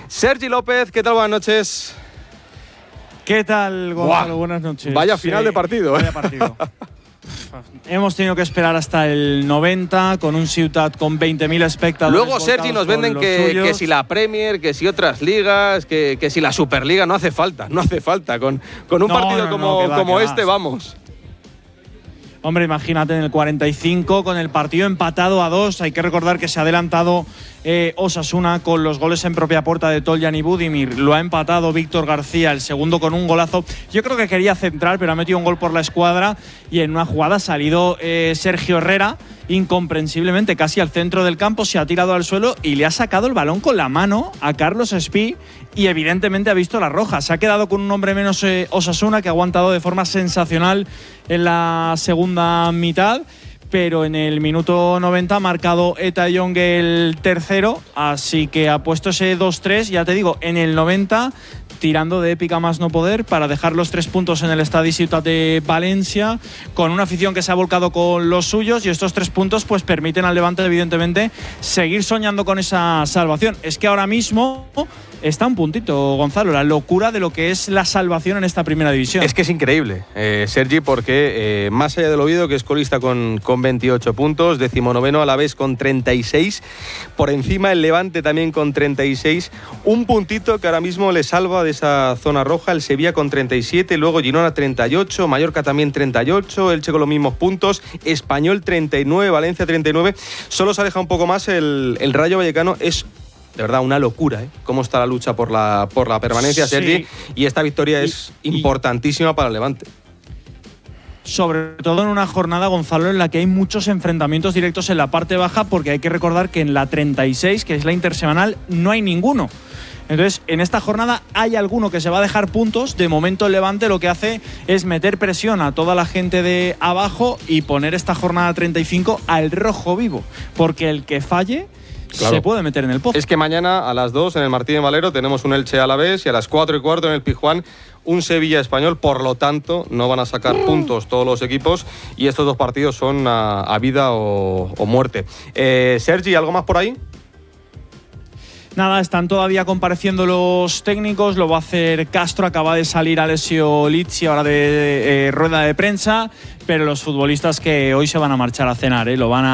Sergi López, ¿qué tal? Buenas noches. ¿Qué tal, Gonzalo? Buenas noches. Vaya final de partido. Vaya partido. Hemos tenido que esperar hasta el 90 con un Ciutat con 20.000 espectadores. Luego, Sergi, nos venden que si la Premier, que si otras ligas, que si la Superliga. No hace falta. Con un partido como este, vamos. Hombre, imagínate en el 45 con el partido empatado a 2. Hay que recordar que se ha adelantado Osasuna con los goles en propia puerta de Toljan y Budimir. Lo ha empatado Víctor García, el segundo con un golazo. Yo creo que quería centrar, pero ha metido un gol por la escuadra y en una jugada ha salido Sergio Herrera incomprensiblemente casi al centro del campo, se ha tirado al suelo y le ha sacado el balón con la mano a Carlos Espí y evidentemente ha visto la roja. Se ha quedado con un hombre menos Osasuna, que ha aguantado de forma sensacional en la segunda mitad, pero en el minuto 90 ha marcado Eta Young el tercero, así que ha puesto ese 2-3, ya te digo, en el 90, tirando de épica más no poder para dejar los 3 puntos en el Estadi Ciutat de Valencia, con una afición que se ha volcado con los suyos, y estos 3 puntos pues permiten al Levante evidentemente seguir soñando con esa salvación. Es que ahora mismo está un puntito, Gonzalo, la locura de lo que es la salvación en esta primera división. Es que es increíble, Sergi, porque más allá del Oviedo, que es colista con 28 puntos, 19º Alavés con 36, por encima el Levante también con 36, un puntito que ahora mismo le salva de esa zona roja, el Sevilla con 37, luego Girona 38, Mallorca también 38, Elche con los mismos puntos, Español 39, Valencia 39, solo se aleja un poco más el Rayo Vallecano. Es de verdad una locura, cómo está la lucha por la permanencia, Sergi, sí. Y esta victoria es importantísima para el Levante. Sobre todo en una jornada, Gonzalo, en la que hay muchos enfrentamientos directos en la parte baja, porque hay que recordar que en la 36, que es la intersemanal, no hay ninguno. Entonces, en esta jornada hay alguno que se va a dejar puntos. De momento el Levante lo que hace es meter presión a toda la gente de abajo y poner esta jornada 35 al rojo vivo, porque el que falle, claro, se puede meter en el pozo. Es que mañana a las 2 en el Martínez Valero tenemos un Elche Alavés y a las 4:15 en el Pizjuán un Sevilla Español. Por lo tanto, no van a sacar puntos todos los equipos y estos dos partidos son a vida o muerte. Sergi, ¿algo más por ahí? Nada, están todavía compareciendo los técnicos, lo va a hacer Castro, acaba de salir Alessio Lizzi ahora de rueda de prensa, pero los futbolistas que hoy se van a marchar a cenar, lo van